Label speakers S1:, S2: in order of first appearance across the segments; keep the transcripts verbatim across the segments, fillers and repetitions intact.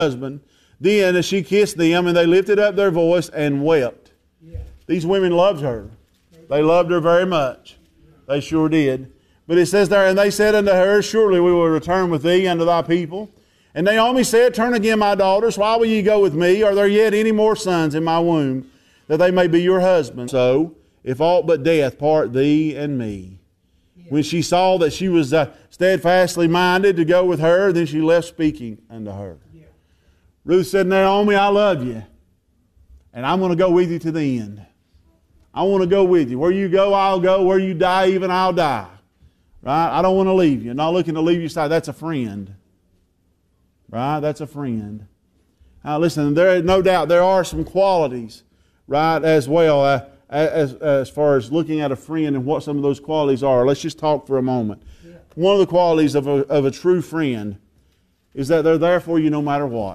S1: husband. Then as she kissed them, and they lifted up their voice and wept. Yeah. These women loved her. They loved her very much. They sure did. But it says there, and they said unto her, surely we will return with thee unto thy people. And Naomi said, turn again, my daughters, why will ye go with me? Are there yet any more sons in my womb, that they may be your husbands? So, if aught but death part thee and me. Yeah. When she saw that she was uh, steadfastly minded to go with her, then she left speaking unto her. Yeah. Ruth said, Naomi, I love you, and I'm going to go with you to the end. I want to go with you. Where you go, I'll go. Where you die, even I'll die. Right? I don't want to leave you. I'm not looking to leave you side. That's a friend. Right? That's a friend. Now listen, there no doubt there are some qualities, right, as well, uh, as, as far as looking at a friend and what some of those qualities are. Let's just talk for a moment. Yeah. One of the qualities of a, of a true friend is that they're there for you no matter what.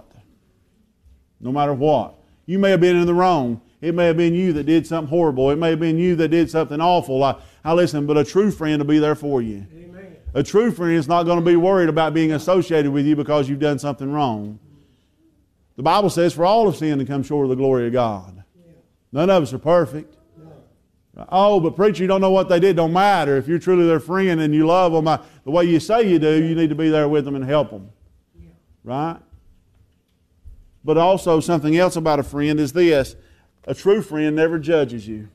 S1: No matter what. You may have been in the wrong. It may have been you that did something horrible. It may have been you that did something awful. I, I listen, but a true friend will be there for you. Amen. A true friend is not going to be worried about being associated with you because you've done something wrong. The Bible says, for all have sinned and come short of the glory of God. Yeah. None of us are perfect. No. Oh, but preacher, you don't know what they did. Don't matter. If you're truly their friend and you love them, I, the way you say you do, you need to be there with them and help them. Yeah. Right? But also something else about a friend is this. A true friend never judges you.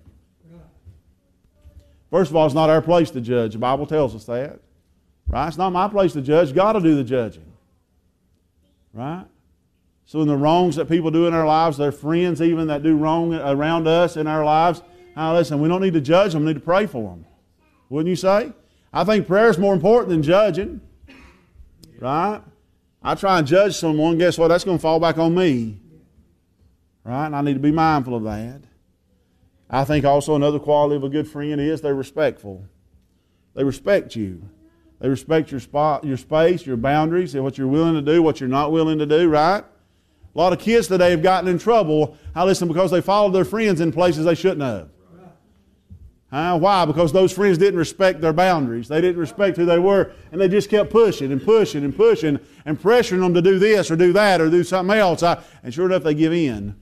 S1: First of all, it's not our place to judge. The Bible tells us that. Right? It's not my place to judge. God will do the judging. Right? So in the wrongs that people do in our lives, their friends even that do wrong around us in our lives, now listen, we don't need to judge them. We need to pray for them. Wouldn't you say? I think prayer is more important than judging. Right? I try and judge someone, guess what? That's going to fall back on me. Right? And I need to be mindful of that. I think also another quality of a good friend is they're respectful. They respect you. They respect your spot, your space, your boundaries, and what you're willing to do, what you're not willing to do, right? A lot of kids today have gotten in trouble, I listen, because they followed their friends in places they shouldn't have. Huh? Why? Because those friends didn't respect their boundaries. They didn't respect who they were, and they just kept pushing and pushing and pushing and pressuring them to do this or do that or do something else. I, and sure enough, they give in.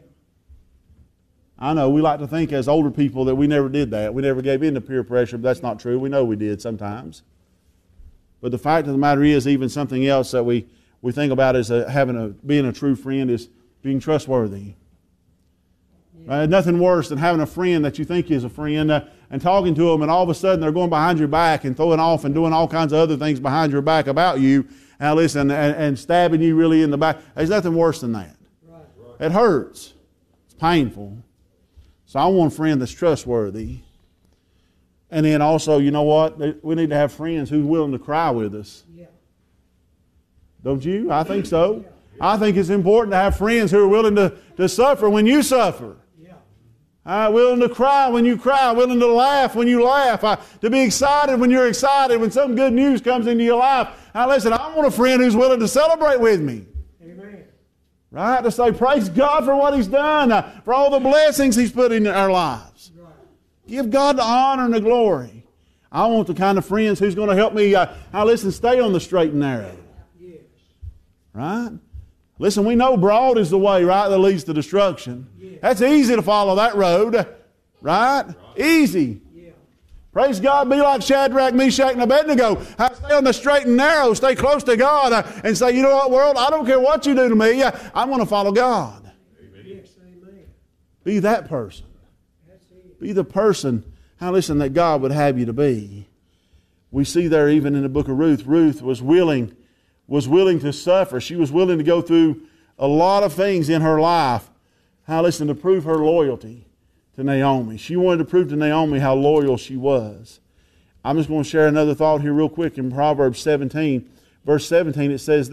S1: I know we like to think as older people that we never did that. We never gave in to peer pressure, but that's not true. We know we did sometimes. But the fact of the matter is, even something else that we, we think about as a, having a being a true friend is being trustworthy. Yeah. Right? Nothing worse than having a friend that you think is a friend uh, and talking to them, and all of a sudden they're going behind your back and throwing off and doing all kinds of other things behind your back about you, and listen, and, and stabbing you really in the back. There's nothing worse than that. Right. It hurts. It's painful. So I want a friend that's trustworthy. And then also, you know what? We need to have friends who's willing to cry with us. Yeah. Don't you? I think so. I think it's important to have friends who are willing to, to suffer when you suffer. Yeah. Uh, willing to cry when you cry. Willing to laugh when you laugh. Uh, to be excited when you're excited. When some good news comes into your life. Now listen, I want a friend who's willing to celebrate with me. Right? To say, praise God for what He's done, uh, for all the blessings He's put in our lives. Right. Give God the honor and the glory. I want the kind of friends who's going to help me, uh, now listen, stay on the straight and narrow. Yes. Right? Listen, we know broad is the way, right, that leads to destruction. Yes. That's easy to follow that road. Right? Right. Easy. Praise God, be like Shadrach, Meshach, and Abednego. I stay on the straight and narrow, stay close to God, uh, and say, you know what, world, I don't care what you do to me, uh, I'm going to follow God. Amen. Yes, amen. Be that person. Be the person, now listen, that God would have you to be. We see there even in the book of Ruth, Ruth was willing, was willing to suffer. She was willing to go through a lot of things in her life, now listen, to prove her loyalty to Naomi. She wanted to prove to Naomi how loyal she was. I'm just going to share another thought here real quick in Proverbs seventeen. Verse seventeen, it says